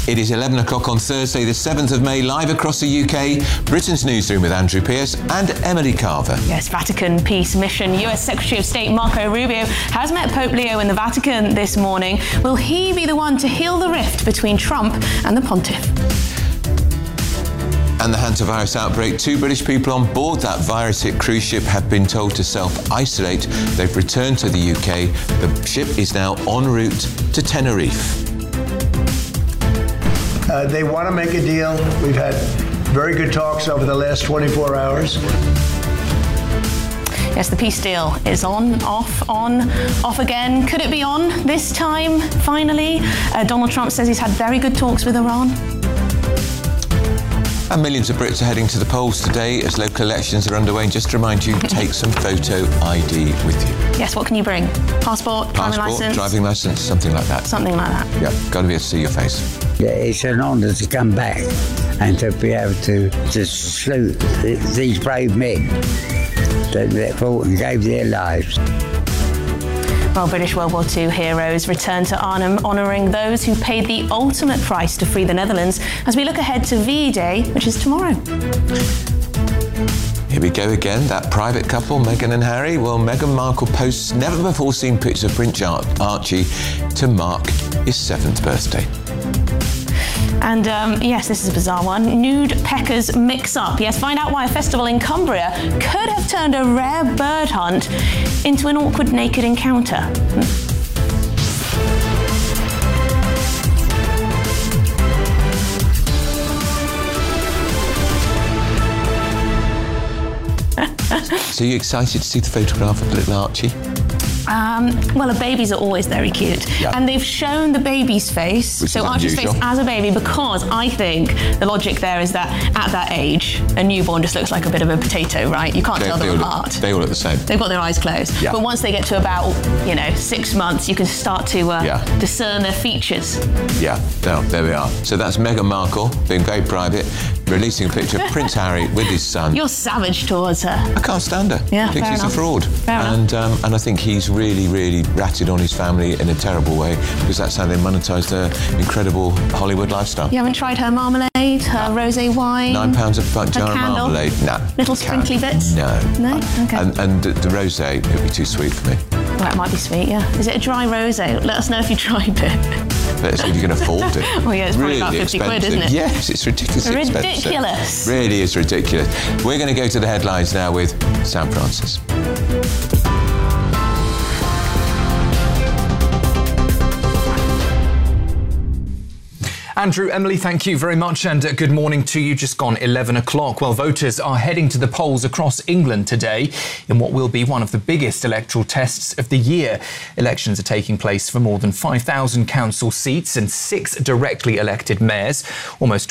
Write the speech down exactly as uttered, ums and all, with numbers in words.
It is eleven o'clock on Thursday, the seventh of May, live across the U K. Britain's Newsroom with Andrew Pierce and Emily Carver. Yes, Vatican Peace Mission. U S Secretary of State Marco Rubio has met Pope Leo in the Vatican this morning. Will he be the one to heal the rift between Trump and the Pontiff? And the hantavirus outbreak. Two British people on board that virus-hit cruise ship have been told to self-isolate. They've returned to the U K. The ship is now en route to Tenerife. Uh, they want to make a deal. We've had very good talks over the last twenty-four hours. Yes, the peace deal is on, off, on, off again. Could it be on this time, finally? Uh, Donald Trump says he's had very good talks with Iran. And millions of Brits are heading to the polls today as local elections are underway. And just to remind you, take some photo I D with you. Yes, what can you bring? Passport, driving Passport, licence? driving licence, something like that. Something like that. Yeah, got to be able to see your face. Yeah, it's an honour to come back and to be able to, to salute these brave men that, that fought and gave their lives. Well, British World War Two heroes return to Arnhem, honouring those who paid the ultimate price to free the Netherlands, as we look ahead to V-Day, which is tomorrow. Here we go again, that private couple, Meghan and Harry. Well, Meghan Markle posts never-before-seen pictures of Prince Archie to mark his seventh birthday. And um, yes, this is a bizarre one. Nude peckers mix up. Yes, find out why a festival in Cumbria could have turned a rare bird hunt into an awkward naked encounter. So you're excited to see the photograph of little Archie? Um, well, the babies are always very cute. Yeah. And they've shown the baby's face, Which so is Archie's unusual. face as a baby, because I think the logic there is that at that age, a newborn just looks like a bit of a potato, right? You can't They, tell they, them all apart. look, they all look the same. They've got their eyes closed. Yeah. But once they get to about, you know, six months, you can start to uh, Yeah. discern their features. Yeah, there, there we are. So that's Meghan Markle, being very private, releasing a picture of Prince Harry with his son. You're savage towards her. I can't stand her. Yeah, I think fair she's enough. a fraud. Fair and um, and I think he's really, really ratted on his family in a terrible way, because that's how they monetised her incredible Hollywood lifestyle. You haven't tried her marmalade, her rosé wine? Nine pounds a buck jar of candle? marmalade. No. Little can't. sprinkly bits? No. No? Okay. And, and the, the rosé, it would be too sweet for me. Well, it might be sweet, yeah. Is it a dry rosé? Let us know if you tried it. But if you can afford it. Well, yeah, it's probably really about fifty quid, expensive. isn't it? Yes, it's ridiculously Ridiculous. expensive. Really is ridiculous. We're going to go to the headlines now with Sam Francis. Andrew, Emily, thank you very much, and uh, good morning to you. Just gone eleven o'clock. Well, voters are heading to the polls across England today in what will be one of the biggest electoral tests of the year. Elections are taking place for more than five thousand council seats and six directly elected mayors. Almost